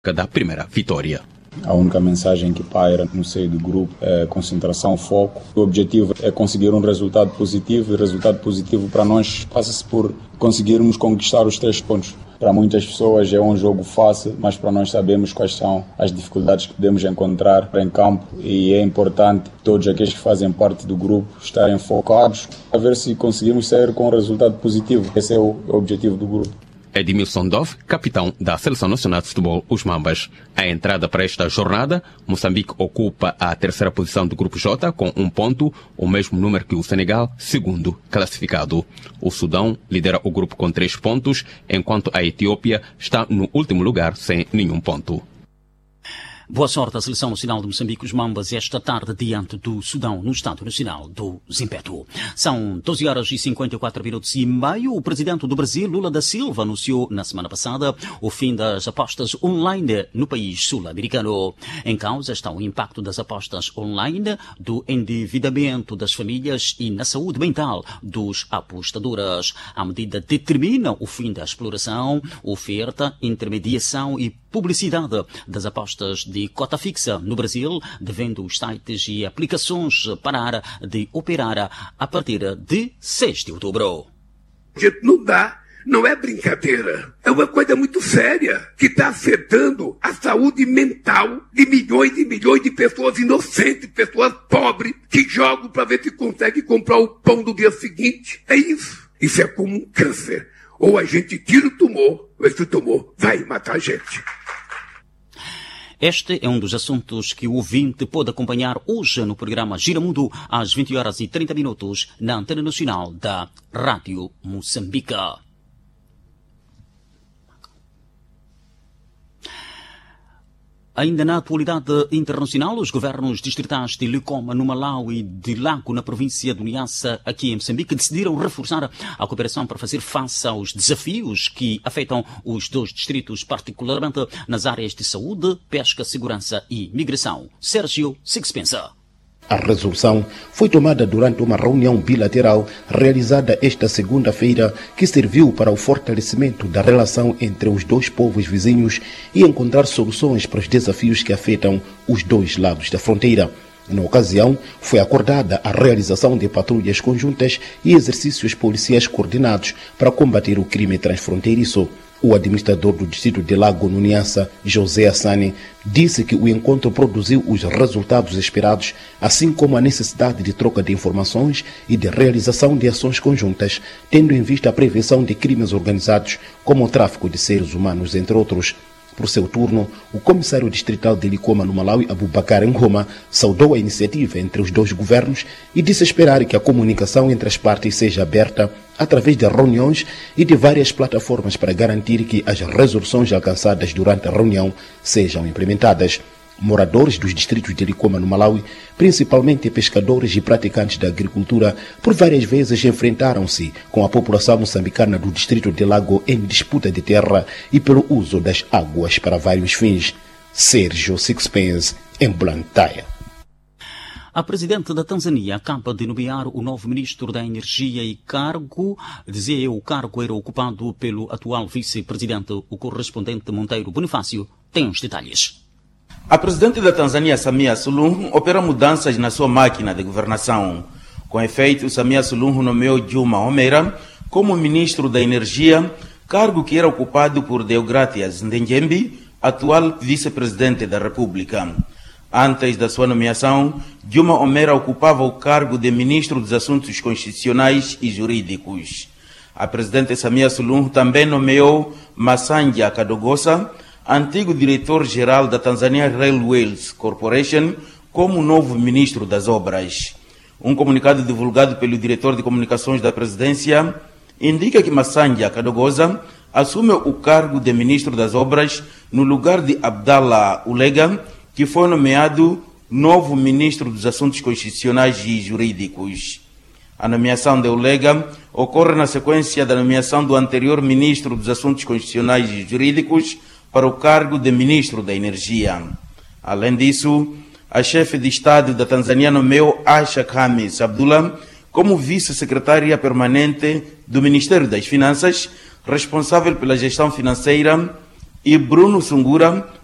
da primeira vitória. A única mensagem que paira no seio do grupo é concentração, foco. O objetivo é conseguir um resultado positivo, e o resultado positivo para nós passa-se por conseguirmos conquistar os 3 pontos. Para muitas pessoas é um jogo fácil, mas para nós sabemos quais são as dificuldades que podemos encontrar em campo, e é importante todos aqueles que fazem parte do grupo estarem focados a ver se conseguimos sair com um resultado positivo. Esse é o objetivo do grupo. Edmilson Dove, capitão da Seleção Nacional de Futebol, os Mambas. A entrada para esta jornada, Moçambique ocupa a 3ª posição do Grupo J com 1 ponto, o mesmo número que o Senegal, segundo classificado. O Sudão lidera o grupo com 3 pontos, enquanto a Etiópia está no último lugar sem nenhum ponto. Boa sorte à Seleção Nacional de Moçambique, os Mambas, esta tarde diante do Sudão, no Estádio Nacional do Zimpeto. São 12 horas e 54 minutos e meio. O presidente do Brasil, Lula da Silva, anunciou na semana passada o fim das apostas online no país sul-americano. Em causa está o impacto das apostas online, do endividamento das famílias e na saúde mental dos apostadores. A medida determina o fim da exploração, oferta, intermediação e publicidade das apostas de cota fixa no Brasil, devendo os sites e aplicações parar de operar a partir de 6 de outubro. Gente, não dá, não é brincadeira. É uma coisa muito séria que está afetando a saúde mental de milhões e milhões de pessoas inocentes, pessoas pobres, que jogam para ver se conseguem comprar o pão do dia seguinte. É isso. Isso é como um câncer. Ou a gente tira o tumor, ou esse tumor vai matar a gente. Este é um dos assuntos que o ouvinte pode acompanhar hoje no programa Giramundo, às 20 horas e 30 minutos, na Antena Nacional da Rádio Moçambique. Ainda na atualidade internacional, os governos distritais de Likoma, no Malawi, e de Lago, na província de Niassa, aqui em Moçambique, decidiram reforçar a cooperação para fazer face aos desafios que afetam os 2 distritos, particularmente nas áreas de saúde, pesca, segurança e migração. Sérgio Sixpensa. A resolução foi tomada durante uma reunião bilateral realizada esta segunda-feira, que serviu para o fortalecimento da relação entre os 2 povos vizinhos e encontrar soluções para os desafios que afetam os 2 lados da fronteira. Na ocasião, foi acordada a realização de patrulhas conjuntas e exercícios policiais coordenados para combater o crime transfronteiriço. O administrador do distrito de Lago, no Niassa, José Assani, disse que o encontro produziu os resultados esperados, assim como a necessidade de troca de informações e de realização de ações conjuntas, tendo em vista a prevenção de crimes organizados, como o tráfico de seres humanos, entre outros. Por seu turno, o comissário distrital de Likoma, no Malawi, Abubakar Ngoma, saudou a iniciativa entre os 2 governos e disse esperar que a comunicação entre as partes seja aberta através de reuniões e de várias plataformas para garantir que as resoluções alcançadas durante a reunião sejam implementadas. Moradores dos distritos de Likoma, no Malawi, principalmente pescadores e praticantes da agricultura, por várias vezes enfrentaram-se com a população moçambicana do distrito de Lago em disputa de terra e pelo uso das águas para vários fins. Sérgio Sixpence, em Blantyre. A presidente da Tanzânia acaba de nomear o novo ministro da Energia e cargo, o cargo era ocupado pelo atual vice-presidente, o correspondente Monteiro Bonifácio, tem os detalhes. A presidente da Tanzânia, Samia Suluhu, opera mudanças na sua máquina de governação. Com efeito, Samia Suluhu nomeou Juma Homera como ministro da Energia, cargo que era ocupado por Deogratias Ndejembi, atual vice-presidente da República. Antes da sua nomeação, Juma Homera ocupava o cargo de ministro dos Assuntos Constitucionais e Jurídicos. A presidente Samia Suluhu também nomeou Masanja Kadogosa, antigo diretor-geral da Tanzania Railways Corporation, como novo ministro das Obras. Um comunicado divulgado pelo diretor de comunicações da presidência indica que Masanja Kadogosa assume o cargo de ministro das Obras no lugar de Abdallah Ulega, que foi nomeado novo ministro dos Assuntos Constitucionais e Jurídicos. A nomeação de Ulega ocorre na sequência da nomeação do anterior ministro dos Assuntos Constitucionais e Jurídicos para o cargo de ministro da Energia. Além disso, a chefe de Estado da Tanzânia nomeou Aisha Khamis Abdullah como vice-secretária permanente do Ministério das Finanças, responsável pela gestão financeira, e Bruno Sungura